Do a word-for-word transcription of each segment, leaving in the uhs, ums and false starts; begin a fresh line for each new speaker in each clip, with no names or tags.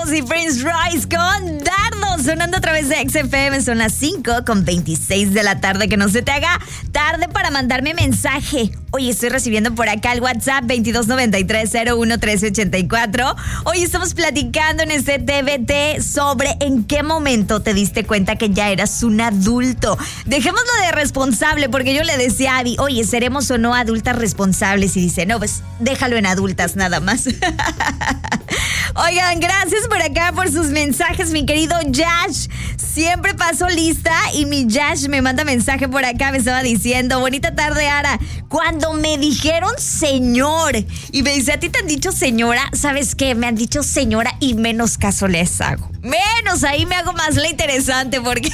Migos y Prince Royce con Dardo, sonando a través de X F M. Son las cinco con veintiséis de la tarde. Que no se te haga tarde para mandarme mensaje. Hoy estoy recibiendo por acá el WhatsApp veintidós noventa y tres cero uno trece ochenta y cuatro. Hoy estamos platicando en este T V T sobre en qué momento te diste cuenta que ya eras un adulto. Dejémoslo de responsable, porque yo le decía a Abby, oye, ¿seremos o no adultas responsables? Y dice, no, pues déjalo en adultas nada más. Oigan, gracias por acá, por sus mensajes, mi querido Yash. Siempre paso lista y mi Yash me manda mensaje por acá, me estaba diciendo, bonita tarde, Ara. Cuando me dijeron señor, y me dice, ¿a ti te han dicho señora? ¿Sabes qué? Me han dicho señora y menos caso les hago. Menos, ahí me hago más la interesante porque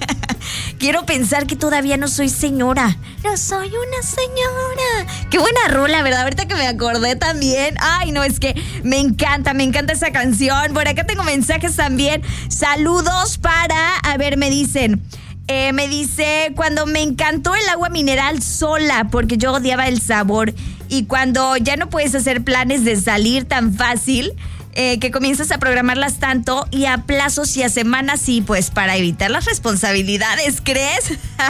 quiero pensar que todavía no soy señora. No soy una señora. Qué buena rola, ¿verdad? Ahorita que me acordé también. Ay, no, es que me encanta, me encanta esa canción. Por acá tengo mensajes también. Saludos para, a ver, me dicen... Eh, me dice, cuando me encantó el agua mineral sola, porque yo odiaba el sabor. Y cuando ya no puedes hacer planes de salir tan fácil, eh, que comienzas a programarlas tanto y a plazos y a semanas, y pues para evitar las responsabilidades, ¿crees?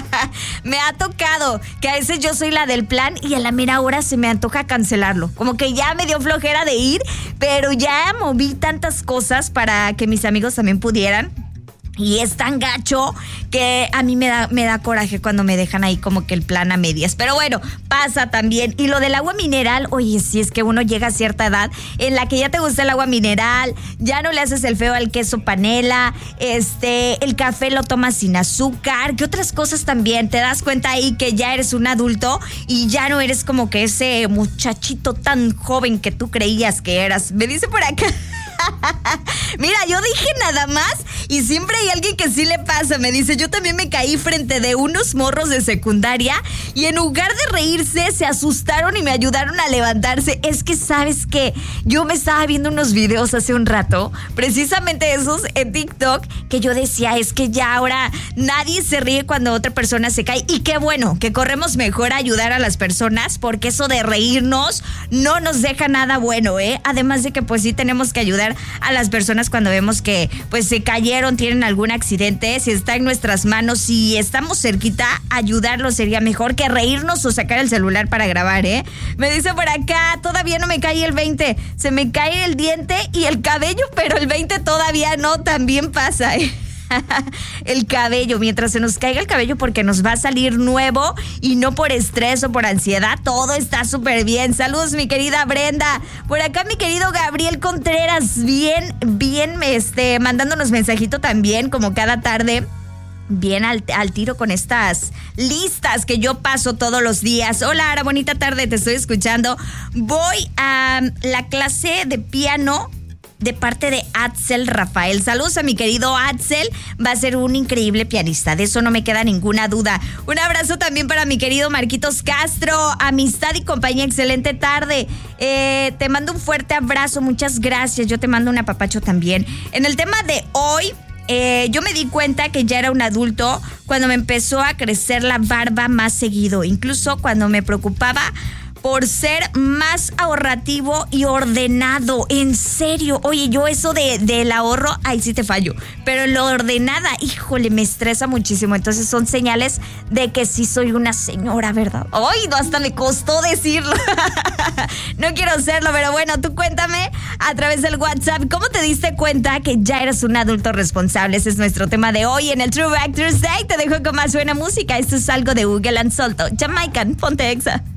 Me ha tocado que a veces yo soy la del plan y a la mera hora se me antoja cancelarlo. Como que ya me dio flojera de ir, pero ya moví tantas cosas para que mis amigos también pudieran. Y es tan gacho que a mí me da, me da coraje cuando me dejan ahí como que el plan a medias. Pero bueno, pasa también. Y lo del agua mineral, oye, si es que uno llega a cierta edad en la que ya te gusta el agua mineral, ya no le haces el feo al queso panela, este, el café lo tomas sin azúcar, ¿qué otras cosas también? Te das cuenta ahí que ya eres un adulto y ya no eres como que ese muchachito tan joven que tú creías que eras. Me dice por acá... Mira, yo dije nada más y siempre hay alguien que sí le pasa. Me dice, yo también me caí frente de unos morros de secundaria y en lugar de reírse se asustaron y me ayudaron a levantarse. Es que sabes que yo me estaba viendo unos videos hace un rato, precisamente esos en TikTok, que yo decía, es que ya ahora nadie se ríe cuando otra persona se cae. Y qué bueno que corremos mejor a ayudar a las personas, porque eso de reírnos no nos deja nada bueno, ¿eh? Además de que pues sí tenemos que ayudar a las personas cuando vemos que pues se cayeron, tienen algún accidente. Si está en nuestras manos, si estamos cerquita, ayudarlos sería mejor que reírnos o sacar el celular para grabar, ¿eh? Me dice por acá, todavía no me cae el veinte, se me cae el diente y el cabello, pero el veinte todavía no, también pasa, ¿eh? El cabello, mientras se nos caiga el cabello porque nos va a salir nuevo y no por estrés o por ansiedad, todo está súper bien. Saludos, mi querida Brenda. Por acá mi querido Gabriel Contreras, bien, bien, este, mandándonos mensajito también, como cada tarde. Bien al, al tiro con estas listas que yo paso todos los días. Hola, Ara, bonita tarde, te estoy escuchando. Voy a la clase de piano de parte de Axel Rafael. Saludos a mi querido Axel, va a ser un increíble pianista, de eso no me queda ninguna duda. Un abrazo también para mi querido Marquitos Castro, amistad y compañía, excelente tarde. Eh, te mando un fuerte abrazo, muchas gracias, yo te mando un apapacho también. En el tema de hoy, eh, yo me di cuenta que ya era un adulto cuando me empezó a crecer la barba más seguido, incluso cuando me preocupaba por ser más ahorrativo y ordenado. En serio, oye, yo eso de del ahorro, ahí sí te fallo. Pero lo ordenada, híjole, me estresa muchísimo. Entonces son señales de que sí soy una señora, ¿verdad? Ay, no, hasta me costó decirlo. No quiero serlo, pero bueno, tú cuéntame a través del WhatsApp, ¿cómo te diste cuenta que ya eres un adulto responsable? Ese es nuestro tema de hoy en el Throwback Thursday. Te dejo con más buena música. Esto es algo de Google and Solto. Jamaican, ponte Exa.